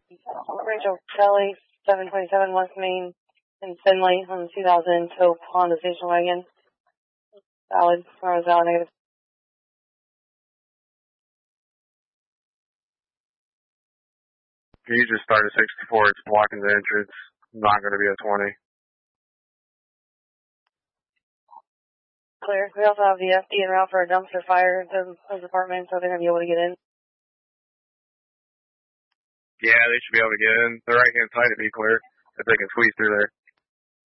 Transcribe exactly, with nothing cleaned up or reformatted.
Rachel Kelly, seven twenty-seven West Main in Finley on the two thousand Taupe Honda station wagon. Valid, or valid negative. You just start at sixty-four, it's blocking the entrance. Not going to be a twenty. Clear. We also have the F D en route for a dumpster fire at those, those apartments, so they're going to be able to get in. Yeah, they should be able to get in. The right hand side to be clear, if they can squeeze through there.